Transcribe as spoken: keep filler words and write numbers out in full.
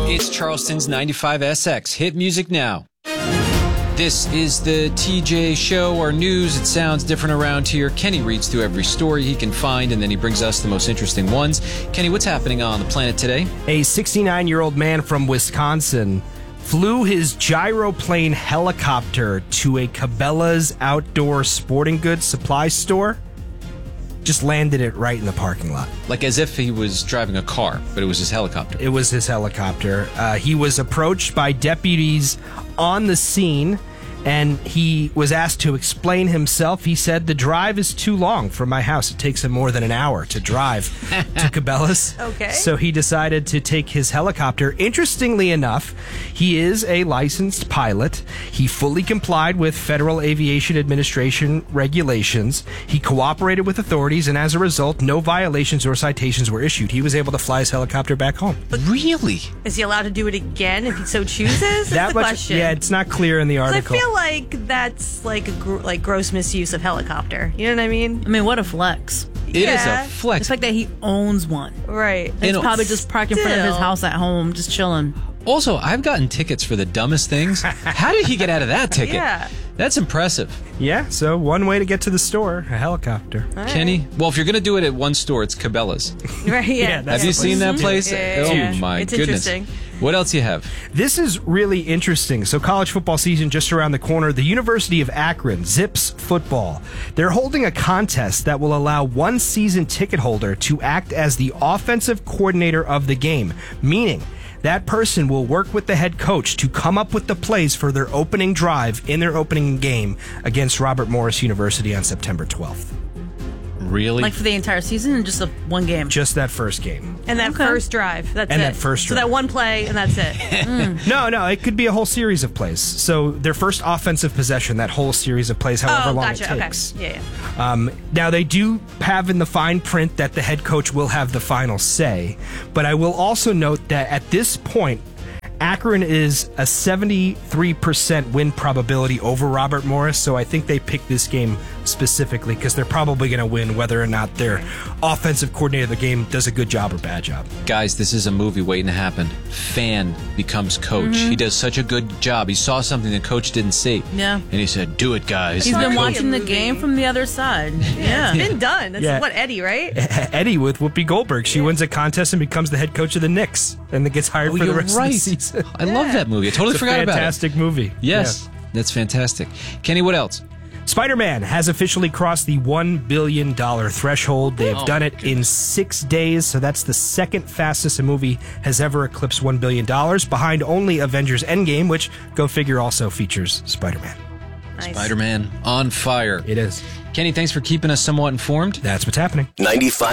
It's Charleston's ninety-five S X. Hit music now. This is the T J Show, our news. It sounds different around here. Kenny reads through every story he can find, and then he brings us the most interesting ones. Kenny, what's happening on the planet today? A sixty-nine-year-old man from Wisconsin flew his gyroplane helicopter to a Cabela's outdoor sporting goods supply store. Just landed it right in the parking lot. Like as if he was driving a car, but it was his helicopter. It was his helicopter. Uh, he was approached by deputies on the scene, and he was asked to explain himself. He said, "The drive is too long from my house. It takes him more than an hour to drive to Cabela's." Okay. So he decided to take his helicopter. Interestingly enough, he is a licensed pilot. He fully complied with Federal Aviation Administration regulations. He cooperated with authorities, and as a result, no violations or citations were issued. He was able to fly his helicopter back home. Really? Is he allowed to do it again if he so chooses? Is That the much, question. yeah, it's not clear in the 'Cause article. I feel like that's like a gr- like gross misuse of helicopter. You know what I mean? I mean, what a flex. It is Yeah. a flex. The fact that he owns one. Right. He's know, probably just parked in front of his still. house at home, just chilling. Also, I've gotten tickets for the dumbest things. How did he get out of that ticket? Yeah. That's impressive. Yeah, so one way to get to the store, a helicopter. All right. Kenny? Well, if you're going to do it at one store, it's Cabela's. Right. Yeah. Yeah, that's Have you the seen that place? Yeah, yeah, oh, yeah. my It's goodness. interesting. What else you have? This is really interesting. So college football season just around the corner. The University of Akron, Zips Football, they're holding a contest that will allow one season ticket holder to act as the offensive coordinator of the game, meaning that person will work with the head coach to come up with the plays for their opening drive in their opening game against Robert Morris University on September twelfth. Really? Like for the entire season and just a one game. Just that first game. And that Okay. first drive. That's And it. that first So drive. that one play and that's it. No, no, it could be a whole series of plays. So their first offensive possession, that whole series of plays, however oh, long gotcha. it takes. Okay. Yeah. yeah. Um, now, they do have in the fine print that the head coach will have the final say, but I will also note that at this point, Akron is a seventy-three percent win probability over Robert Morris, so I think they picked this game specifically because they're probably going to win whether or not their offensive coordinator of the game does a good job or bad job. Guys, this is a movie waiting to happen. Fan becomes coach. Mm-hmm. He does such a good job. He saw something the coach didn't see. Yeah. And he said, do it, guys. He's And been the coach- watching the movie. game from the other side. Yeah. It's been done. That's Yeah. what, Eddie, right? Eddie with Whoopi Goldberg. She wins a contest and becomes the head coach of the Knicks and then gets hired Oh, for the you're rest right. of the season. I love that movie. I totally It's a forgot about it. fantastic movie. Yes, that's fantastic. Kenny, what else? Spider-Man has officially crossed the one billion dollars threshold. They've Oh, done it in six days, so that's the second fastest a movie has ever eclipsed one billion dollars, behind only Avengers Endgame, which, go figure, also features Spider-Man. Nice. Spider-Man on fire. It is. Kenny, thanks for keeping us somewhat informed. That's what's happening. ninety-five